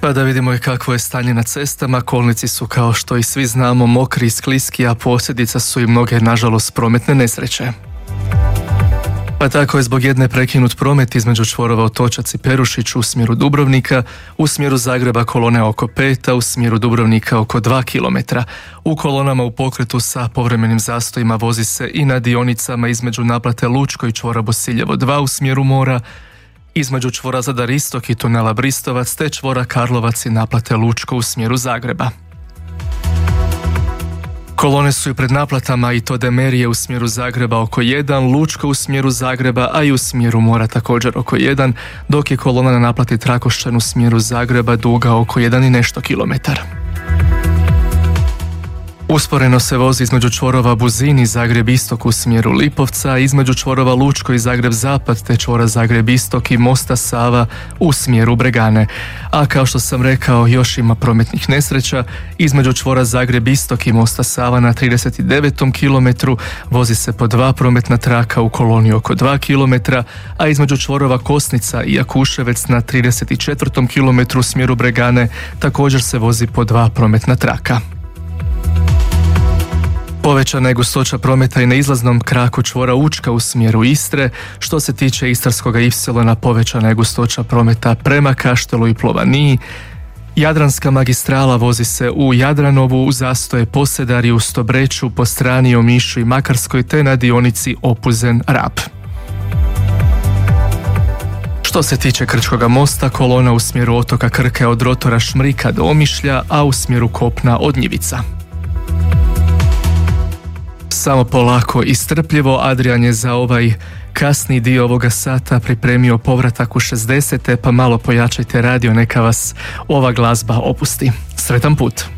Pa da vidimo i kakvo je stanje na cestama. Kolnici su, kao što i svi znamo, mokri i skliski, a posljedica su i mnoge, nažalost, prometne nesreće. Pa tako je zbog jedne prekinut promet između čvorova Otočac i Perušić u smjeru Dubrovnika, u smjeru Zagreba kolone oko 5, a u smjeru Dubrovnika oko 2 km. U kolonama u pokretu sa povremenim zastojima vozi se i na dionicama između naplate Lučko i čvora Bosiljevo 2 u smjeru mora, između čvora Zadar Istok i tunela Bristovac te čvora Karlovac i naplate Lučko u smjeru Zagreba. Kolone su i pred naplatama i to Demerije u smjeru Zagreba oko 1, Lučko u smjeru Zagreba, a i u smjeru mora također oko 1, dok je kolona na naplati Trakošćan u smjeru Zagreba duga oko 1 i nešto kilometara. Usporeno se vozi između čvorova Buzin i Zagreb Istok u smjeru Lipovca, između čvorova Lučko i Zagreb Zapad te čvora Zagreb Istok i mosta Sava u smjeru Bregane. A kao što sam rekao, još ima prometnih nesreća. Između čvora Zagreb Istok i mosta Sava na 39. kilometru vozi se po 2 prometna traka u koloni oko 2 km, a između čvorova Kosnica i Jakuševec na 34. kilometru u smjeru Bregane također se vozi po 2 prometna traka. Povećana je gustoća prometa i na izlaznom kraku čvora Učka u smjeru Istre. Što se tiče Istarskoga ipsilona, povećana je gustoća prometa prema Kaštelu i Plovaniji. Jadranska magistrala vozi se u Jadranovu, u zastoje Posedarju, Stobreću, po strani Omišu i Makarskoj te na dionici Opuzen-Rab. Što se tiče Krčkoga mosta, kolona u smjeru otoka Krke od rotora Šmrika do Omišlja, a u smjeru kopna od Njivica. Samo polako i strpljivo, Adrian je za ovaj kasni dio ovoga sata pripremio povratak u 60. pa malo pojačajte radio, neka vas ova glazba opusti. Sretan put!